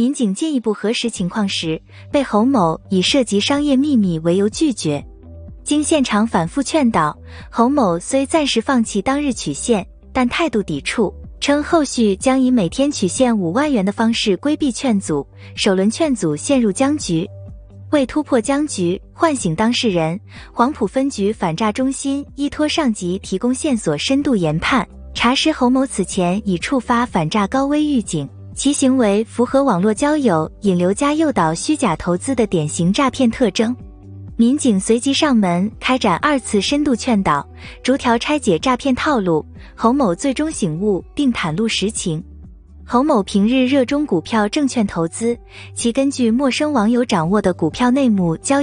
民警进一步核实情况时，被侯某以涉及商业秘密为由拒绝。经现场反复劝导，侯某虽暂时放弃当日取现，但态度抵触，称后续将以每天取现5万元的方式规避劝阻，首轮劝阻陷入僵局。为突破僵局，唤醒当事人，黄埔分局反诈中心依托上级提供线索，深度研判，查实侯某此前已触发反诈高危预警，其行为符合网络交友、引流加诱导虚假投资的典型诈骗特征。民警随即上门开展2次深度劝导，逐条拆解诈骗套路，侯某最终醒悟并袒露实情。侯某平日热衷股票证券投资，其根据陌生网友掌握的股票内幕交易